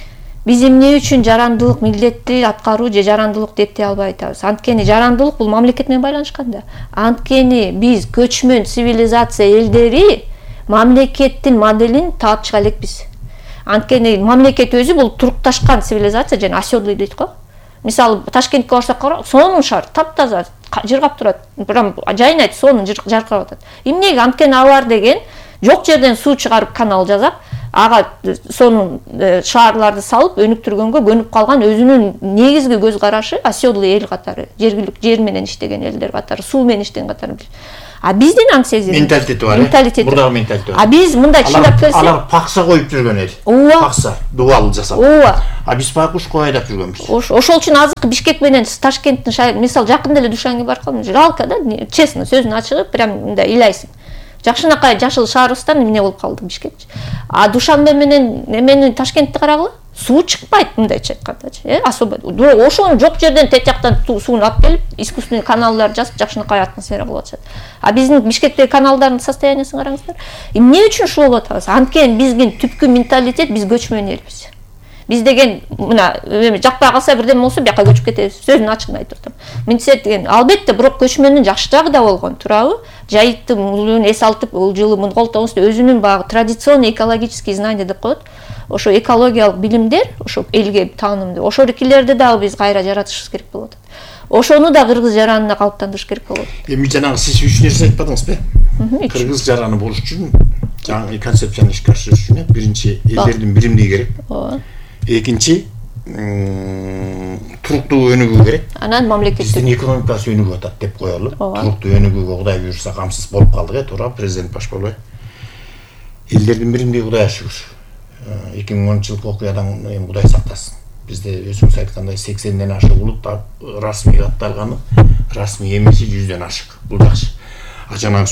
Биз эмне үчүн жарандылык милдетти аткаруу же жарандылыкты эптей албай атабыз? Анткени жарандылык бул мамлекет менен байланышкан да. Анткени биз көчмөн цивилизация элдери мамлекеттин моделин таапчыга элекпиз. Анткени мамлекет өзү бул турукташкан цивилизация, жана оседлый дейт го. Мисалы Ташкентке барсак кара, сонун шаар, таптаза, жыргап турат. Прям жайнайт, сонун жаркырап атат. Эмнеге? Анткени алар деген жок жерден суу чыгарып канал жасап, ага сонун шаарларды салып, өнүктүргөнгө көнүп калган өзүнүн негизги көз карашы оседлый эл катары, жергиликтүү жер менен иштеген элдер катары, суу менен иштеген катары. А биздин аң сезим менталитети бар. Мурдагы менталитет. А биз мындай чыйлап келсек, алар пакса коюп жүргөн эл. Пакса, дуал жасап. А биз пакуш кой айдап жүргөнбүз. Ошол үчүн азыр Бишкек менен Ташкенттин мисалы жакында эле Душанге баргам, жалко да, честно, сөзүн ачыгы, прям мындай илайсың. Жакшынакай жашыл шаарыбыздан эмне болуп калды Бишкек. А Душанбе менен эмени Ташкентти карагыла, суу чыкпайт мындайча айткандачы, особо. Ошону жок жерден тет жактан сууну алып келип, искусственный каналдар жасап, жакшынакай атмосфера кылып атышат. А биздин Бишкектеги каналдардын состояниясын караңыздар. Эмне үчүн ушул болуп атабыз? Анткени биздин түпкү менталитет, биз көчмөн элбиз. Биз деген мына жакпай калса бирдеме болсо бияка көчүп кетебиз. Сөзүн ачыгын айтып атам. Мынча деген албетте бирок көчмөндүн жакшы жагы да болгон, туурабы? Жайыттын мулун эс алып, бул жылы муну колтобузда өзүнүн багы традиционный экологический знания деп коет. Ошо экологиялык билимдер, ошо элге таанымдуу. Ошолукилерди дагы биз кайра жаратышыбыз керек болуп атат. Ошону да кыргыз жаранына калыптандырыш керек болот. Эми жанагы сиз 3 нерсе айтпадыңызбы? Кыргыз жараны болуш үчүн жаңы концепцияны ишке ашырыш үчүн биринчи элдердин биримдиги керек. Экинчи туруктуу өнүгүү керек. Анан мамлекеттик биздин экономикасы өнүгүп атат деп коелу. Туруктуу өнүгүүгө Кудай буйрса камсыз болуп калдык, туура, президент баш болбой. Элдердин биримдиги Кудайга шүгүр. 2010-жылкы окуядан эми Кудай сактасын. Бизде өзүңүз айткандай 80ден ашык улут расмий катталганы, расмий эмеси 100дөн ашык. Бул жакшы. А жанагы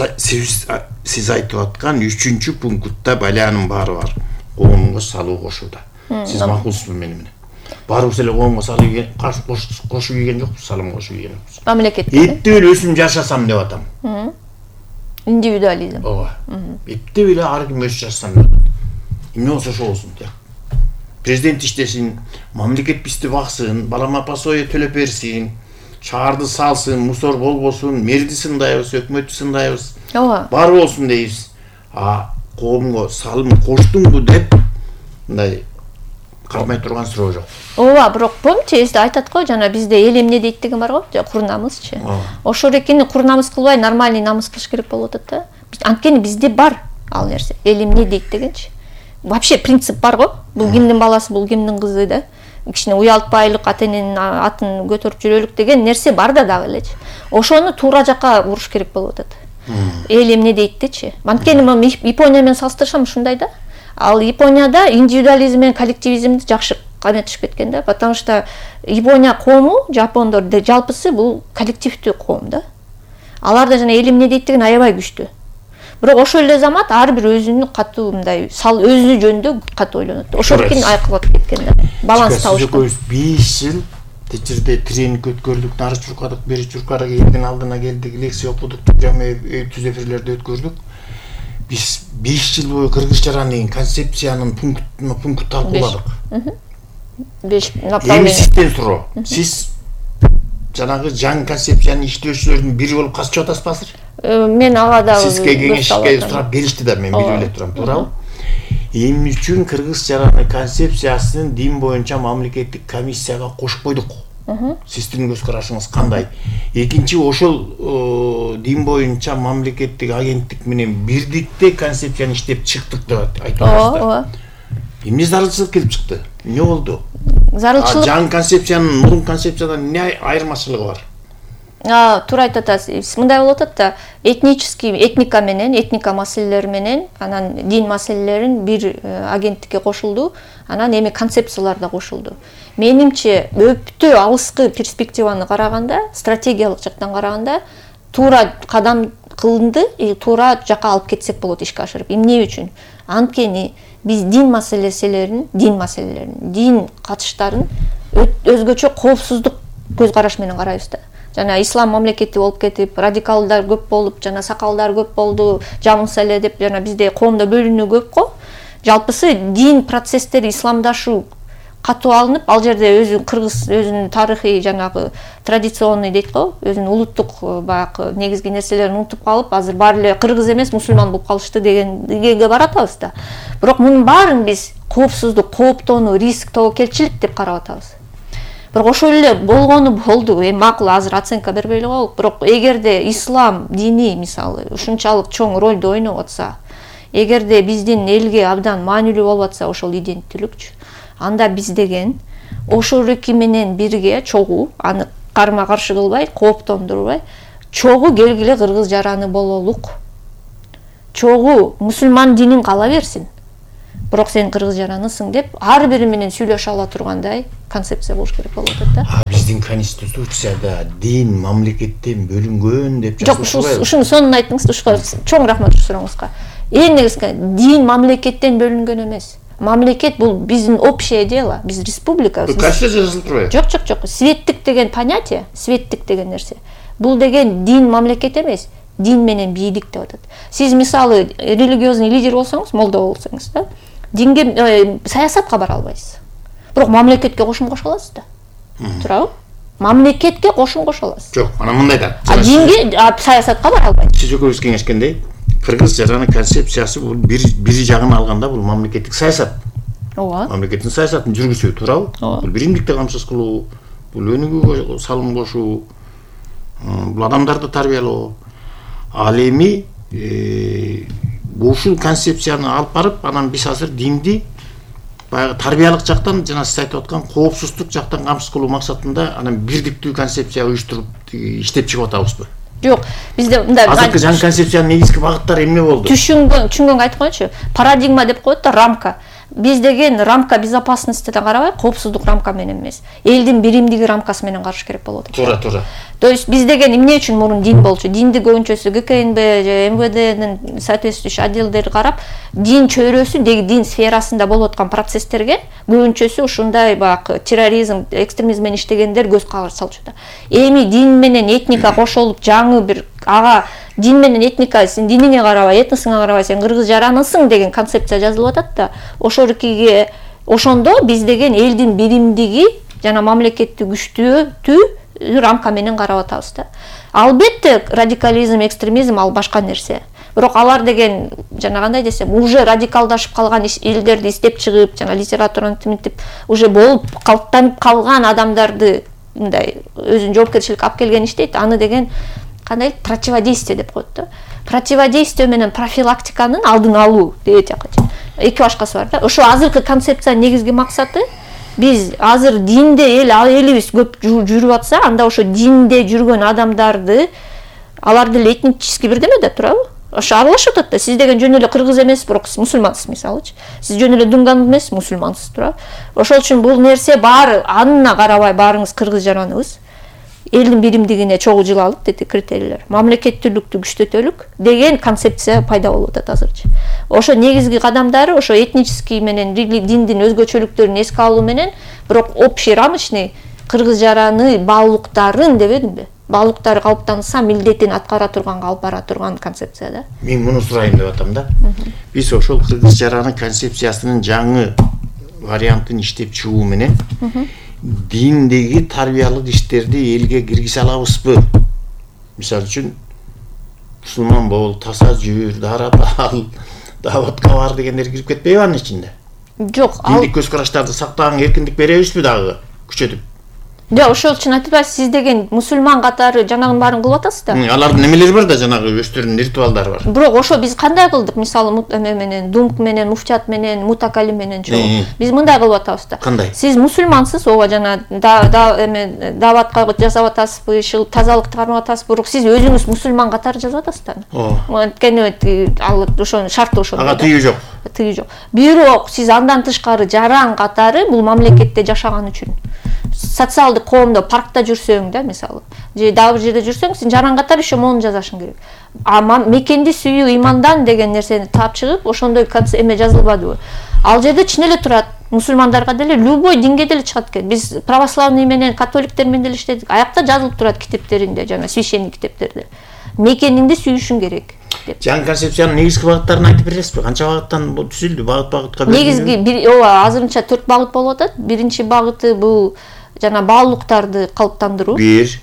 сиз айтып аткан 3-чү пунктта балянын баары бар. Коомго салуу кошууда. Сиз макулсузбу менен? Барыбыз эле коомго салуу кошуу ийген жокпуз, салым кошуу ийген жокпуз. Мамлекетте эптеп эле өзүм жашасам деп атам. Индивидуализм. Ооба. Эптеп эле ар ким өзү жашасам деп атам. Эмне болсо ошо болсун деп. Президент иштесин, мамлекет бизди баксын, балама пособие төлөп берсин, шаарды салсын, мусор болбосун, мэрди сындайбыз, өкмөттү сындайбыз. Ооба. Бар болсун дейбиз. А коомго салым коштуңбу деп мындай кармай турган суроо жок. Ооба, бирок помните, эсте айтат го, жана бизде эл эмне дейт деген бар го, курнамызчы. Ошол экени курнамыз кылбай нормальный намыс кылыш керек болуп атат да. Анткени бизде бар ал нерсе. Эл эмне дейт дегенчи. Вообще принцип бар го. Бул кимдин баласы, бул кимдин кызы да. Кичине уялтпайлык, ата-эненин атын көтөрүп жүрөлүк деген нерсе бар да дагы элечи. Ошону туура жакка буруш керек болуп атат. Эл эмне дейт дечи. Анткени мен Япония менен салыштырсам ушундай да. Ал Японияда индивидуализм менен коллективизмди жакшы каметишип кеткен да, потому что Япония коому, жапондор жалпысы бул коллективдүү коом да. Аларда жана эл эмне дейт деген аябай күчтүү. Бирок ошол эле замат ар бир өзүнүн катуу мындай өзү жөнүндө катуу ойлонот. Ошол экен айкылып кеткен да. Баланс табыш. 5 жыл течирде тренинг өткөрдүк, нары чуркадык, бери чуркадык, элдин алдына келдик, лекция окудук, түз эфирлерди өткөрдүк. Биз 5 жыл бою кыргыз жараны деген концепциянын пункт талкууладык. 5 направление. Эми сизден суроо. Сиз жанагы жаңы концепцияны иштөөчүлөрдүн бири болуп катышып атасызбы азыр? Мен ага да сизге кеңешке сурап беришти да, мен билип эле турам, туурабы? Эмне үчүн кыргыз жараны концепциясын дин боюнча мамлекеттик комиссияга кошуп койдук? Сиздин көз карашыңыз кандай? Экинчи, ошол дин боюнча мамлекеттик агенттик менен бирдикте концепцияны иштеп чыктык деп айтабыз. Ооба. Эмне зарылчылык келип чыкты? Эмне болду? Зарылчылык. Жаңы концепциянын мурун концепциядан эмне айырмачылыгы бар? Туура айтып атасыз. Мындай болуп атат да, этника менен, этника маселелери менен, анан дин маселелерин бир агенттикке кошулду, анан эми концепциялар да кошулду. Менимче, өптө алыскы перспективаны караганда, стратегиялык жактан караганда, туура кадам кылынды, туура жакка алып кетсек болот ишке ашырып. Эмне үчүн? Анткени биз дин маселелерин, дин катыштарын өзгөчө коопсуздук көз караш менен карайбыз да. Жана ислам мамлекети болуп кетип, радикалдар көп болуп, жана сакалдар көп болду, жамылса эле деп, жана бизде коомдо бөлүнүү көп го. Жалпысы дин процесстери исламдашуу катуу алынып, ал жерде кыргыз өзүнүн тарыхый жанагы традиционный дейт го, өзүнүн улуттук баягы негизги нерселерин унутуп калып, азыр баары эле кыргыз эмес мусулман болуп калышты дегенге баратабыз да. Бирок мунун баарын биз коопсуздук, кооптонуу, риск, тобокелчилик деп карап атабыз. Бирок ошол эле болгону болду. Эми макул азыр оценка бербей эле коелук. Бирок эгерде ислам дини мисалы ушунчалык чоң ролду ойноп атса, эгерде биздин элге абдан маанилүү болуп атса ошол иденттүүлүкчү, анда биз деген ошол эки менен бирге чогуу, аны карма каршы кылбай, кооптондурбай, чогуу келгиле кыргыз жараны бололук. Чогуу мусулман динин кала берсин. Бирок сен кыргыз жаранысың деп ар бири менен сүйлөшө ала тургандай концепция болуш керек болуп атат да. Биздин конституцияда дин мамлекеттен бөлүнгөн деп жазылып Жок, ушуну сонун айттыңыз, ушуга чоң рахмат сурооңузга. Эң негизги дин мамлекеттен бөлүнгөн эмес. Мамлекет бул биздин общее дело, биз республикабыз. Конституция жазылып турбайбы? Жок. Светтик деген понятие, светтик деген нерсе. Бул деген дин мамлекет эмес, дин менен бийлик деп атат. Сиз мисалы религиозный лидер болсоңуз, молдо болсоңуз да, динге саясатка бара албайсыз. Бирок мамлекетке кошум кошо аласыз да. Туурабы? Мамлекетке кошум кошо аласыз. Жок, анан мындай да. Динге саясатка бара албайсыз. Сиз экөөбүз кеңешкендей, кыргыз жараны концепциясы бул бир жагын алганда бул мамлекеттик саясат. Ооба. Мамлекеттин саясатын жүргүзүү, туурабы? Бул биримдикти камсыз кылуу, бул өнүгүүгө салым кошуу, бул адамдарды тарбиялоо. Ал эми ушул концепцияны алып барып, анан биз азыр динди баягы тарбиялык жактан, жана сиз айтып аткан коопсуздук жактан камсыз кылуу максатында анан бирдиктүү концепция уюштуруп иштеп чыгып атабызбы? Жок, бизде мындай азыркы жаңы концепциянын негизги багыттары эмне болду? Түшүнгөнгө айтып коеюнчу. Парадигма деп коет да, рамка. Биз деген рамка безопасностьтен карабай, коопсуздук рамка менен эмес, элдин биримдиги рамкасы менен караш керек болот. Туура. То есть биз деген эмне үчүн мурун дин болчу? Динди көбүнчөсү ГКНБ же МВДнин соответствующий отделдери карап, дин чөйрөсү, дин сферасында болуп аткан процесстерге көбүнчөсү ушундай баягы терроризм, экстремизм менен иштегендер көз караш салчу да. Эми дин менен этника кошолуп жаңы бир ага дин менен этника, сен диниңе карабай, этносуңа карабай, сен кыргыз жаранысың деген концепция жазылып атат да. Ошоркиге ошондо биз деген элдин биримдиги жана мамлекетти күчтүү рамка менен карап атабыз да. Албетте радикализм, экстремизм ал башка нерсе. Бирок алар деген жана кандай десем, уже радикалдашып калган элдерди издеп чыгып, жана литератураны тинтип, уже болуп калыптанып калган адамдарды мындай өзүнүн жоопкерчиликке алып келген иштейт. Аны деген кандай противодействие деп коет да. Противодействие менен профилактиканын алдын алуу деп жатат. Эки башкасы бар да. Ошо азыркы концепциянын негизги максаты биз азыр динде элибиз көп жүрүп атса, анда ошо динде жүргөн адамдарды аларды эле этнический бирдеме да, туурабы? Ошо аралашып атат да. Сиз деген жөн эле кыргыз эмес, бирок сиз мусулмансыз мисалычы. Сиз жөн эле дунган эмес, мусулмансыз, туурабы? Ошол үчүн бул нерсе баары анына карабай баарыңыз кыргыз жараныбыз. Элдин биримдигине чогуу жылалык деди критерийлер, мамлекеттүүлүктү күчтөтөлүк деген концепция пайда болуп атат азырчы. Ошо негизги кадамдары ошо этнический менен диндин өзгөчөлүктөрүн эске алуу менен, бирок общий рамочный кыргыз жараны баалуулуктарын дебедимби? Баалуулуктары калыптанса милдетин аткара турганга алып бара турган концепция да. Мен муну сурайын деп атам да. Биз ошол кыргыз жараны концепциясынын жаңы вариантын иштеп чыгуу менен диндеги тарбиялык иштерди элге киргизе алабызбы? Мисалы үчүн мусулман бол, таза жүр, дарат ал, даватка бар дегендер кирип кетпейби анын ичинде? Жок, диндик көз караштарды сактаганга эркиндик беребизби дагы күчөтүп? Жок, ошол үчүн айтып атпайсыз, сиз деген мусулман катары жанагынын баарын кылып атасыз да. Алардын немелери бар да, жанагы өздөрүнүн ритуалдары бар. Бирок ошо биз кандай кылдык? Мисалы менен, думк менен, муфтият менен, мутакали менен чогуу. Биз мындай кылып атабыз да. Кандай? Сиз мусулмансыз, ооба жана даватка жасап атасызбы, тазалыкты кармап атасызбы, бирок сиз өзүңүз мусулман катары жазып атасыз да. Анткени ал ошонун шарты ошондой. Ага тыйыы жок. Тыйыы жок. Бирок сиз андан тышкары жаран катары бул мамлекетте жашаган үчүн социалдык коомдо паркта жүрсөң да, мисалы, же дагы бир жерде жүрсөң, сен жаран катары ишо мону жазашың керек. Мекенди сүйүү имандан деген нерсени таап чыгып, ошондой эме жазылбадыбы? Ал жерде чын эле турат, мусулмандарга деле, любой динге деле чыгат экен. Биз православный менен, католиктер менен деле иштедик. Аякта жазылып турат китептеринде, жана священник китептерде. Мекениңди сүйүшүң керек. деп. жаңы концепциянын негизги багыттарын айтып бересизби? Канча багыттан түзүлдү? Багытка Негизги азырынча 4 багыт болуп атат. Биринчи багыты бул жана баалуулуктарды калыптандыруу.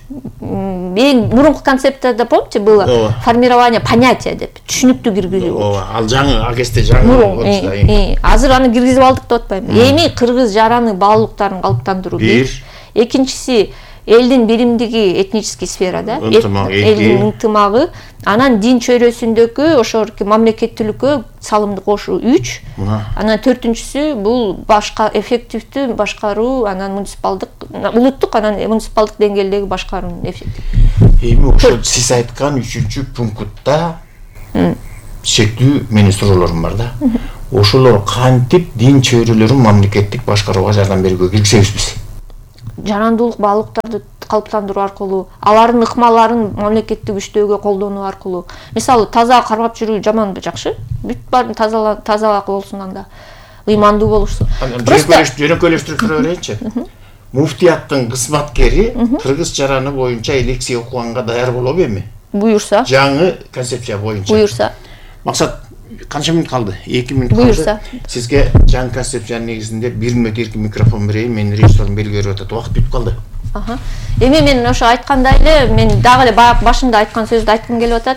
Эң мурунку концепцияда помните было формирование понятия деп, түшүнүктүү киргизүү. Ал жаңы агесте жаңы. Азыр аны киргизип алдык деп атпайм. Эми кыргыз жараны баалуулуктарын калыптандыруу. Экинчиси элдин биримдиги, этнический сферада, элдин ынтымагы, анан дин чөйрөсүндөгү ошол мамлекеттүүлүккө салымды кошуу 3. Анан 4-үнчүсү бул башка эффективдүү башкаруу, анан муниципалдык, улуттук, анан муниципалдык деңгээлдеги башкаруунун эффектив. Эми ошол сиз айткан 3-пунктта шектүү менин суроолорум бар да. Ошолор кантип дин чөйрөлөрүн мамлекеттик башкарууга жардам берүүгө киргизебизбиз? Жарандуулук баалуулуктарды калыптандыруу аркылуу, алардын ыкмаларын мамлекеттик күчтөөгө колдонуу аркылуу. Мисалы, таза кармап жүрүү жаманбы, жакшы? Бүт баарын таза болсун анда. Ыймандуу болушсун. Жөнөкөйлөштүрүп тура берейинчи. Муфтияттын кызматкери кыргыз жараны боюнча лекция окуганга даяр болобу эми? Буюрса. Жаңы концепция боюнча. Буюрса. Максат, канча минут калды? 2 минут калды. Буюрса. Сизге жаңы концепциянын негизинде 1 минут эркин микрофон берейин. Менин режиссерим белгилеп атат. Убакыт бүтүп калды. Эми мен ошо айткандай эле, мен дагы эле баягы башында айткан сөздү айткым келип атат.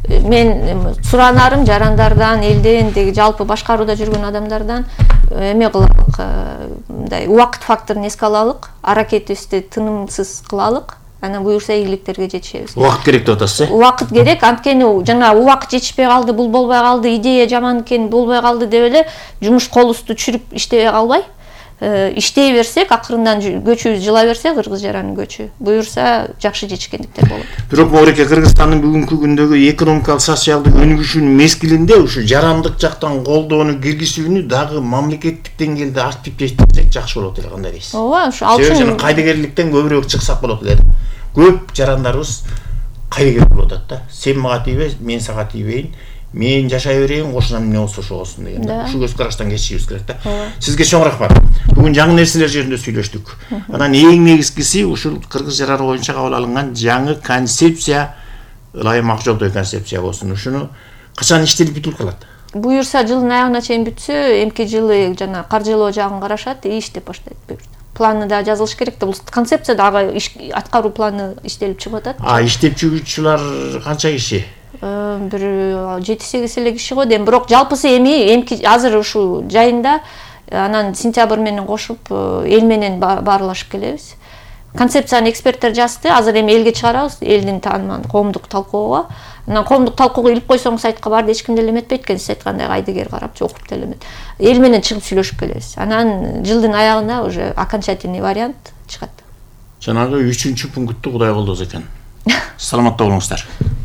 Мен суранарым жарандардан, элден, деги жалпы башкарууда жүргөн адамдардан эме кылалык, мындай убакыт факторун эске алалык, аракетибизди тынымсыз кылалык. Анан буюрса ийгиликтерге жетишебиз. Убакыт керек деп атасыз, э? Убакыт керек, анткени жана убакыт жетишпей калды, бул болбой калды, идея жаман экен, болбой калды деп эле жумуш колубузду түшүрүп иштебей калбай, иштей берсек, акырындан көчүбүз жыла берсе, кыргыз жаранын көчү буюрса жакшы жетишкендиктер болот. Бирок Мореке, Кыргызстандын бүгүнкү күндөгү экономикалык, социалдык өнүгүшүнүн мезгилинде ушу жарандык жактан колдоону киргизүүнү дагы мамлекеттик деңгээлде активдештирсек жакшы болот эле, кандай дейсиз? Ооба, ушу ал үчүн кайдыгерликтен көбүрөөк чыксак болот эле. Көп жарандарыбыз кайдыгер болуп атат да. Сен мага тийбе, мен сага тийбейин. Мен жашай берейин, кошунам эмне болсо ошо болсун деген да. Ушу көз караштан кечишибиз керек да. Сизге чоң рахмат. Бүгүн жаңы нерселер жөнүндө сүйлөштүк. Анан эң негизгиси ушул кыргыз жараны боюнча кабыл алынган жаңы концепция ылайым ак жолдой концепция болсун. Ушуну качан иштелип бүтүп калат? Буюрса жылдын аягына чейин бүтсө, эмки жылы жана каржылоо жагын карашат, иштеп баштайт буюрса. Планы да жазылыш керек да, бул концепция дагы аткаруу планы иштелип чыгып атат. Иштеп жүргүчүлөр канча киши? Бир 7-8 эле киши го дейм. Бирок жалпысы эмки азыр ушул жайында, анан сентябрь менен кошуп эл менен баарлашып келебиз. Концепцияны эксперттер жазды, азыр эми элге чыгарабыз, элдин таанымын коомдук талкууга. Анан коомдук талкууга илип койсоңуз сайтка барды, эч ким деле эметпейт экен, сиз айткандай кайдыгер карап, окуп деле эмет. Эл менен чыгып сүйлөшүп келебиз. Анан жылдын аягында уже окончательный вариант чыгат. Жанагы 3-пункту Кудай колдосо экен. Саламатта болуңуздар.